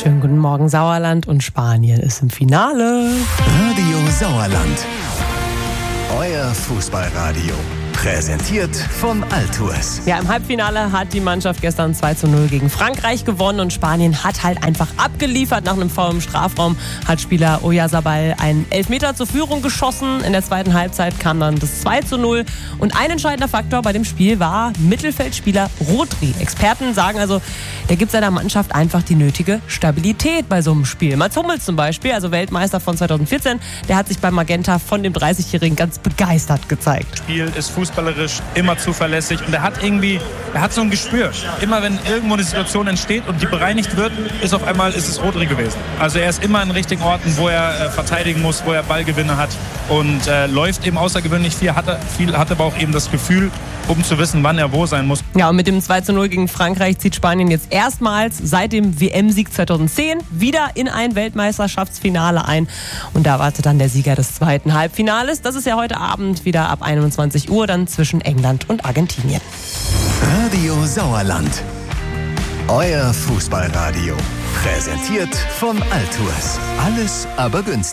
Schönen guten Morgen, Sauerland, und Spanien ist im Finale. Radio Sauerland. Euer Fußballradio. Präsentiert von Altours. Ja, im Halbfinale hat die Mannschaft gestern 2:0 gegen Frankreich gewonnen und Spanien hat halt einfach abgeliefert. Nach einem Foul im Strafraum hat Spieler Oyarzabal einen Elfmeter zur Führung geschossen. In der zweiten Halbzeit kam dann das 2:0 und ein entscheidender Faktor bei dem Spiel war Mittelfeldspieler Rodri. Experten sagen also, der gibt seiner Mannschaft einfach die nötige Stabilität bei so einem Spiel. Mats Hummels zum Beispiel, also Weltmeister von 2014, der hat sich beim Magenta von dem 30-Jährigen ganz begeistert gezeigt. Spiel ist fußballerisch immer zuverlässig und er hat so ein Gespür. Immer wenn irgendwo eine Situation entsteht und die bereinigt wird, ist es Rodri gewesen. Also er ist immer an richtigen Orten, wo er verteidigen muss, wo er Ballgewinne hat und läuft eben außergewöhnlich viel, hat aber auch eben das Gefühl, um zu wissen, wann er wo sein muss. Ja, und mit dem 2:0 gegen Frankreich zieht Spanien jetzt erstmals seit dem WM-Sieg 2010 wieder in ein Weltmeisterschaftsfinale ein. Und da wartet dann der Sieger des zweiten Halbfinales. Das ist ja heute Abend wieder ab 21 Uhr, dann zwischen England und Argentinien. Radio Sauerland. Euer Fußballradio. Präsentiert von Altours. Alles aber günstig.